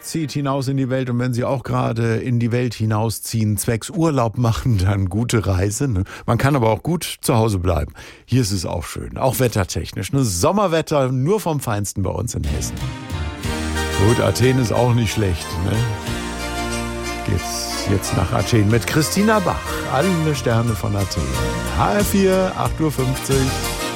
zieht hinaus in die Welt und wenn Sie auch gerade in die Welt hinausziehen, zwecks Urlaub machen, dann gute Reise. Ne? Man kann aber auch gut zu Hause bleiben. Hier ist es auch schön, auch wettertechnisch. Ne? Sommerwetter nur vom Feinsten bei uns in Hessen. Gut, Athen ist auch nicht schlecht. Ne? Geht's jetzt nach Athen mit Christina Bach. Alle Sterne von Athen. HR4, 8:50 Uhr.